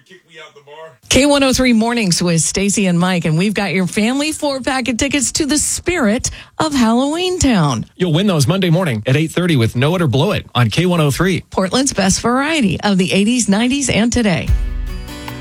K103 Mornings with Stacy and Mike, and we've got your family 4-pack of tickets to the Spirit of Halloween Town. You'll win those Monday morning at 8:30 with Know It or Blow It on K103. Portland's best variety of the 80s, 90s, and today.